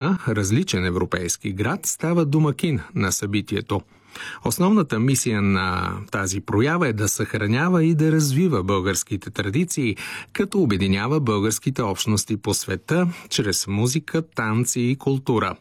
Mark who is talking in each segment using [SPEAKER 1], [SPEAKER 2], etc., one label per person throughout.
[SPEAKER 1] година различен европейски град става домакин на събитието. Основната мисия на тази проява е да съхранява и да развива българските традиции, като обединява българските общности по света чрез музика, танци и култура.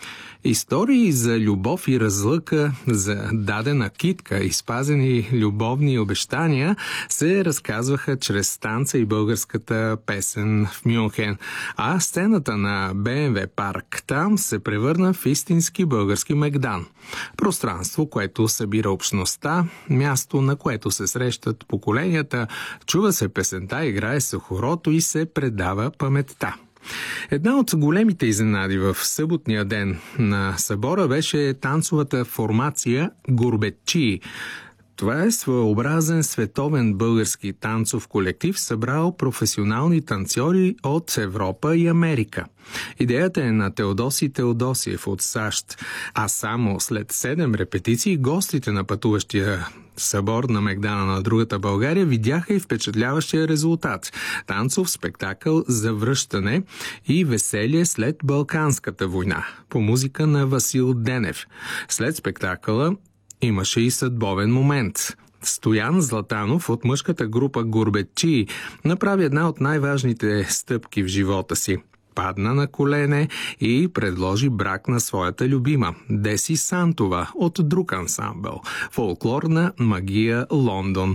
[SPEAKER 1] Истории за любов и разлъка, за дадена китка и спазени любовни обещания се разказваха чрез танца и българската песен в Мюнхен, а сцената на БМВ парк там се превърна в истински български Мегдан. Пространство, което събира общността, място, на което се срещат поколенията, чува се песента, играе се хорото и се предава паметта. Една от големите изненади в съботния ден на събора беше танцовата формация Гурбетчии. Това е своеобразен световен български танцов колектив, събрал професионални танцори от Европа и Америка. Идеята е на Теодоси Теодосиев от САЩ, а само след 7 репетиции гостите на пътуващия събор на Мегдана на другата България видяха и впечатляващия резултат – танцов спектакъл за връщане и веселие след Балканската война по музика на Васил Денев. След спектакъла имаше и съдбовен момент. Стоян Златанов от мъжката група Гурбетчии направи една от най-важните стъпки в живота си. Падна на колене и предложи брак на своята любима Деси Сантова от друг ансамбъл – Фолклорна магия Лондон.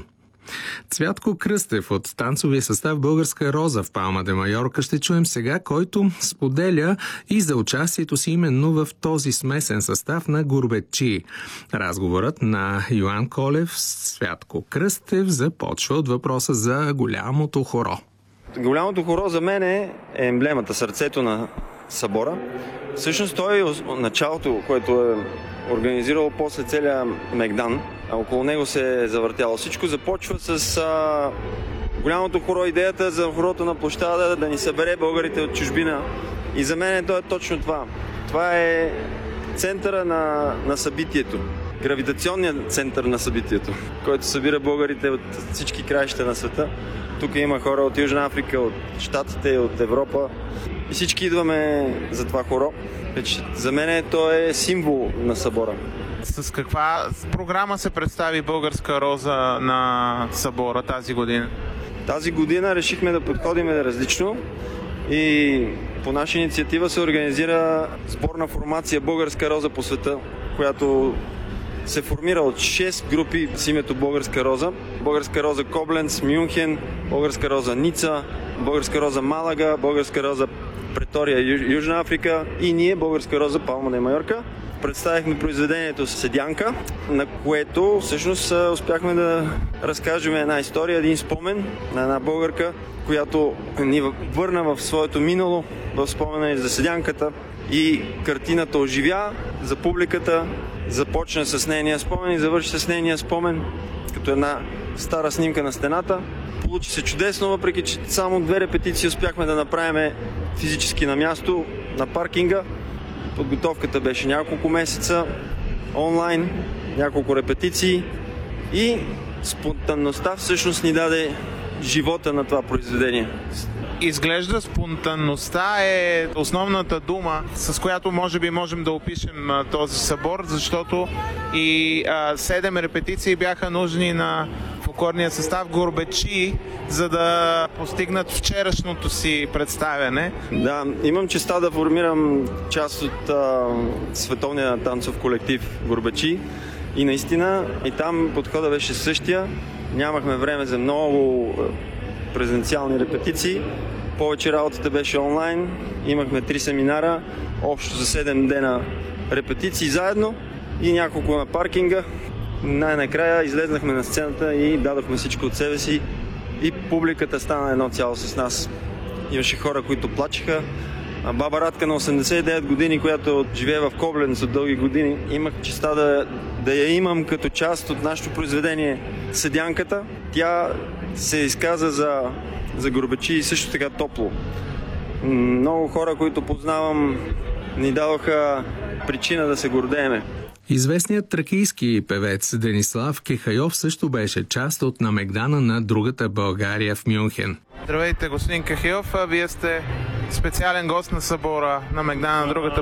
[SPEAKER 1] Цвятко Кръстев от танцовия състав Българска роза в Палма де Майорка ще чуем сега, който споделя и за участието си именно в този смесен състав на Гурбетчии. Разговорът на Йоан Колев с Цвятко Кръстев започва от въпроса за голямото хоро.
[SPEAKER 2] Голямото хоро за мен е емблемата, сърцето на събора. Всъщност той е началото, което е организирало после целия Мегдан. Около него се е завъртяло всичко. Започва с голямото хоро, идеята за хорото на площада да ни събере българите от чужбина. И за мен то е точно това. Това е центъра на събитието. Гравитационният център на събитието, който събира българите от всички краища на света. Тук има хора от Южна Африка, от Щатите, от Европа. И всички идваме за това хоро. За мен то е символ на събора.
[SPEAKER 3] С каква програма се представи Българска роза на събора тази година?
[SPEAKER 2] Тази година решихме да подходим различно и по наша инициатива се организира сборна формация Българска роза по света, която се формира от 6 групи с името Българска роза. Българска роза Кобленц, Мюнхен, Българска роза Ница, Българска роза Малага, Българска роза Претория, Южна Африка и ние, Българска роза Палма де Майорка. Представихме произведението Седянка, на което всъщност успяхме да разкажем една история, един спомен на една българка, която ни върна в своето минало, в спомена за Седянката, и картината оживя за публиката, започна с нейния спомен и завърши с нейния спомен, като една стара снимка на стената. Получи се чудесно, въпреки че само 2 репетиции успяхме да направим физически на място, на паркинга. Подготовката беше няколко месеца, онлайн, няколко репетиции и спонтанността всъщност ни даде живота на това произведение.
[SPEAKER 3] Изглежда спонтанността е основната дума, с която може би можем да опишем този събор, защото и 7 репетиции бяха нужни на фолклорния състав Гурбетчии, за да постигнат вчерашното си представяне.
[SPEAKER 2] Да, имам честа да формирам част от световния танцов колектив Гурбетчии и наистина и там подходът беше същия. Нямахме време за много презенциални репетиции. Повече работата беше онлайн. Имахме 3 семинара, общо за 7 дена репетиции заедно и няколко на паркинга. Най-накрая излезнахме на сцената и дадохме всичко от себе си и публиката стана едно цяло с нас. Имаше хора, които плачеха. Баба Радка на 89 години, която живее в Кобленц от дълги години, имах честа да я имам като част от нашето произведение Седянката. Тя се изказа за Гурбетчии също така топло. Много хора, които познавам, ни дадоха причина да се гордееме.
[SPEAKER 1] Известният тракийски певец Денислав Кехайов също беше част от намегдана на другата България в Мюнхен.
[SPEAKER 3] Здравейте, господин Кехайов. Вие сте специален гост на събора на Мегдана на другата